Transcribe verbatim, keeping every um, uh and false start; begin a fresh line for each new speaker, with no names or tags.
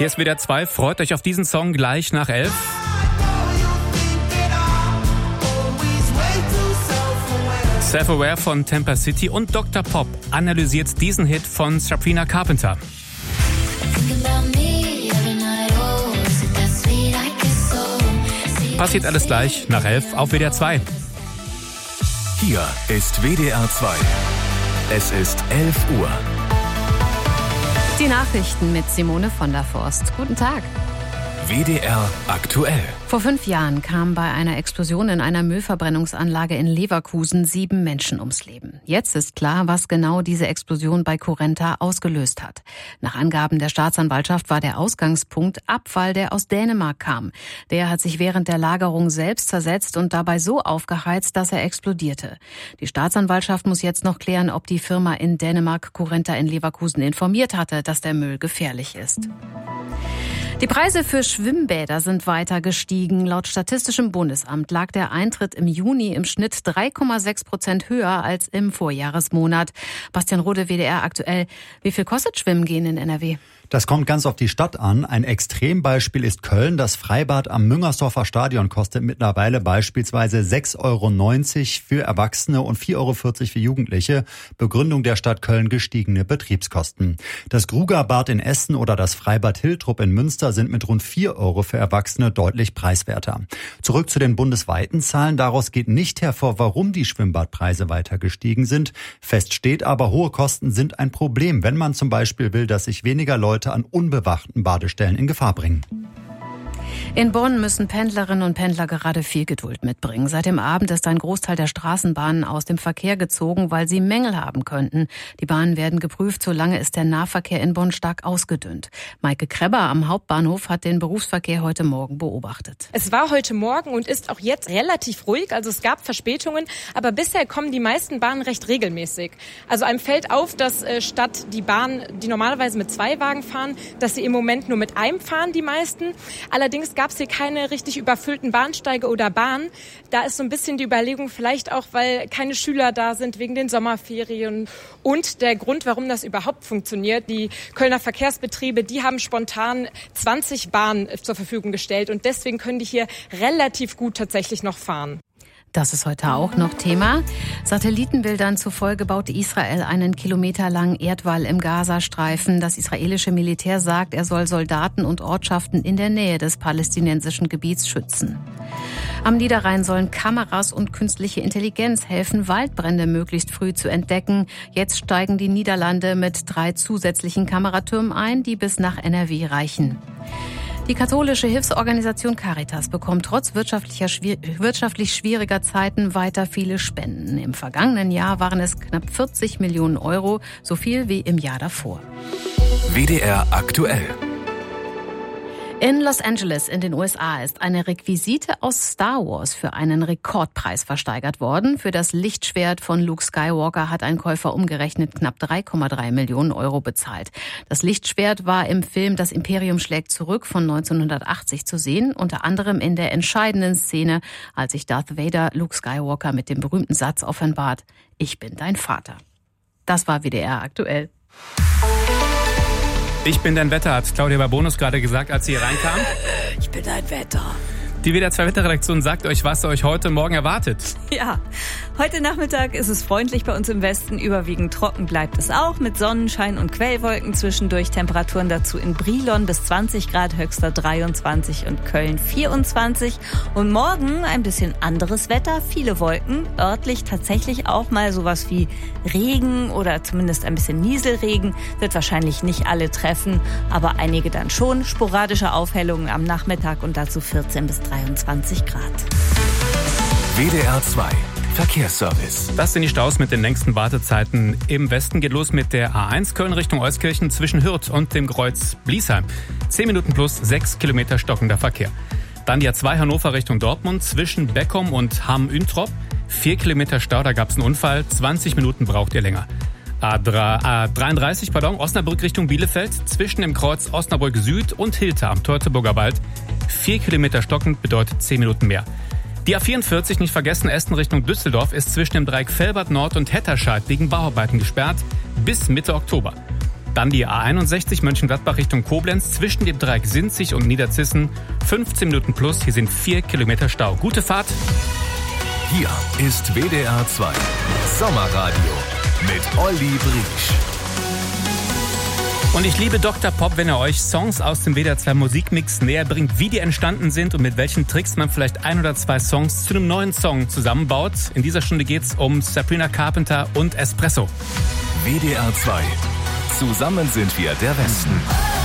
Hier ist W D R zwei. Freut euch auf diesen Song gleich nach elf. Self-Aware von Tampa City und Doktor Pop analysiert diesen Hit von Sabrina Carpenter. Passiert alles gleich nach elf auf W D R zwei.
Hier ist W D R zwei. Es ist elf Uhr.
Die Nachrichten mit Simone von der Forst. Guten Tag.
W D R aktuell.
Vor fünf Jahren kamen bei einer Explosion in einer Müllverbrennungsanlage in Leverkusen sieben Menschen ums Leben. Jetzt ist klar, was genau diese Explosion bei Currenta ausgelöst hat. Nach Angaben der Staatsanwaltschaft war der Ausgangspunkt Abfall, der aus Dänemark kam. Der hat sich während der Lagerung selbst zersetzt und dabei so aufgeheizt, dass er explodierte. Die Staatsanwaltschaft muss jetzt noch klären, ob die Firma in Dänemark Currenta in Leverkusen informiert hatte, dass der Müll gefährlich ist. Die Preise für Schwimmbäder sind weiter gestiegen. Laut Statistischem Bundesamt lag der Eintritt im Juni im Schnitt drei Komma sechs Prozent höher als im Vorjahresmonat. Bastian Rode, W D R aktuell. Wie viel kostet Schwimmen gehen in N R W?
Das kommt ganz auf die Stadt an. Ein Extrembeispiel ist Köln. Das Freibad am Müngersdorfer Stadion kostet mittlerweile beispielsweise sechs Euro neunzig für Erwachsene und vier Euro vierzig für Jugendliche. Begründung der Stadt Köln: gestiegene Betriebskosten. Das Grugerbad in Essen oder das Freibad Hiltrup in Münster sind mit rund vier Euro für Erwachsene deutlich preiswerter. Zurück zu den bundesweiten Zahlen. Daraus geht nicht hervor, warum die Schwimmbadpreise weiter gestiegen sind. Fest steht aber, hohe Kosten sind ein Problem, wenn man zum Beispiel will, dass sich weniger Leute an unbewachten Badestellen in Gefahr bringen.
In Bonn müssen Pendlerinnen und Pendler gerade viel Geduld mitbringen. Seit dem Abend ist ein Großteil der Straßenbahnen aus dem Verkehr gezogen, weil sie Mängel haben könnten. Die Bahnen werden geprüft, solange ist der Nahverkehr in Bonn stark ausgedünnt. Maike Krebber am Hauptbahnhof hat den Berufsverkehr heute Morgen beobachtet.
Es war heute Morgen und ist auch jetzt relativ ruhig, also es gab Verspätungen, aber bisher kommen die meisten Bahnen recht regelmäßig. Also einem fällt auf, dass äh, statt die Bahnen, die normalerweise mit zwei Wagen fahren, dass sie im Moment nur mit einem fahren, die meisten. Allerdings gab es hier keine richtig überfüllten Bahnsteige oder Bahnen. Da ist so ein bisschen die Überlegung, vielleicht auch, weil keine Schüler da sind wegen den Sommerferien. Und der Grund, warum das überhaupt funktioniert: die Kölner Verkehrsbetriebe, die haben spontan zwanzig Bahnen zur Verfügung gestellt und deswegen können die hier relativ gut tatsächlich noch fahren.
Das ist heute auch noch Thema. Satellitenbildern zufolge baute Israel einen kilometerlangen Erdwall im Gazastreifen. Das israelische Militär sagt, er soll Soldaten und Ortschaften in der Nähe des palästinensischen Gebiets schützen. Am Niederrhein sollen Kameras und künstliche Intelligenz helfen, Waldbrände möglichst früh zu entdecken. Jetzt steigen die Niederlande mit drei zusätzlichen Kameratürmen ein, die bis nach N R W reichen. Die katholische Hilfsorganisation Caritas bekommt trotz wirtschaftlicher, wirtschaftlich schwieriger Zeiten weiter viele Spenden. Im vergangenen Jahr waren es knapp vierzig Millionen Euro, so viel wie im Jahr davor.
W D R aktuell.
In Los Angeles in den U S A ist eine Requisite aus Star Wars für einen Rekordpreis versteigert worden. Für das Lichtschwert von Luke Skywalker hat ein Käufer umgerechnet knapp drei Komma drei Millionen Euro bezahlt. Das Lichtschwert war im Film Das Imperium schlägt zurück von neunzehnhundertachtzig zu sehen, unter anderem in der entscheidenden Szene, als sich Darth Vader Luke Skywalker mit dem berühmten Satz offenbart: Ich bin dein Vater. Das war W D R aktuell.
Ich bin dein Wetter, hat Claudia Babonus gerade gesagt, als sie hier reinkam.
Ich bin dein Wetter.
Die W D R zwei Wetterredaktion sagt euch, was euch heute Morgen erwartet.
Ja, heute Nachmittag ist es freundlich bei uns im Westen. Überwiegend trocken bleibt es auch mit Sonnenschein und Quellwolken zwischendurch. Temperaturen dazu in Brilon bis zwanzig Grad, höchster dreiundzwanzig und Köln vierundzwanzig. Und morgen ein bisschen anderes Wetter, viele Wolken. Örtlich tatsächlich auch mal sowas wie Regen oder zumindest ein bisschen Nieselregen. Wird wahrscheinlich nicht alle treffen, aber einige dann schon. Sporadische Aufhellungen am Nachmittag und dazu vierzehn bis dreiundzwanzig Grad.
W D R zwei Verkehrsservice.
Das sind die Staus mit den längsten Wartezeiten im Westen. Geht los mit der A eins Köln Richtung Euskirchen zwischen Hürth und dem Kreuz Bliesheim. zehn Minuten plus sechs Kilometer stockender Verkehr. Dann die A zwei Hannover Richtung Dortmund zwischen Beckum und Hamm-Üntrop. vier Kilometer Stau, da gab es einen Unfall. zwanzig Minuten braucht ihr länger. A dreiunddreißig, pardon, Osnabrück Richtung Bielefeld zwischen dem Kreuz Osnabrück Süd und Hilter am Teutoburger Wald. vier Kilometer stockend bedeutet zehn Minuten mehr. Die A vierundvierzig, nicht vergessen, Essen Richtung Düsseldorf, ist zwischen dem Dreieck Velbert Nord und Hetterscheid wegen Bauarbeiten gesperrt bis Mitte Oktober. Dann die A einundsechzig Mönchengladbach Richtung Koblenz zwischen dem Dreieck Sinzig und Niederzissen. fünfzehn Minuten plus, hier sind vier Kilometer Stau. Gute Fahrt.
Hier ist W D R zwei Sommerradio mit Olli Briesch.
Und ich liebe Doktor Pop, wenn er euch Songs aus dem W D R zwei Musikmix näher bringt, wie die entstanden sind und mit welchen Tricks man vielleicht ein oder zwei Songs zu einem neuen Song zusammenbaut. In dieser Stunde geht's um Sabrina Carpenter und Espresso.
W D R zwei. Zusammen sind wir der Westen.